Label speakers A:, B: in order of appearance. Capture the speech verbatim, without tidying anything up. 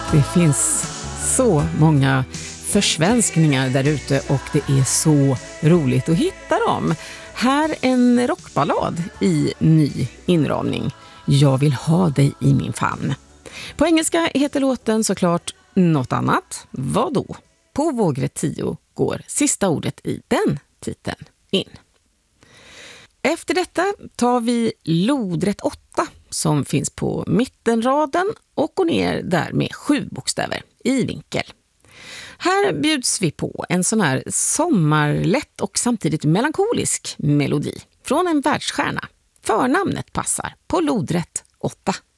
A: Det finns så många försvenskningar där ute och det är så roligt att hitta dem. Här en rockballad i ny inramning. Jag vill ha dig i min famn. På engelska heter låten såklart något annat. Vad då? På vågrätt tio går sista ordet i den titeln in. Efter detta tar vi lodrätt åtta som finns på mittenraden och går ner där med sju bokstäver i vinkel. Här bjuds vi på en sån här sommarlätt och samtidigt melankolisk melodi från en världsstjärna. Förnamnet passar på lodrätt åtta.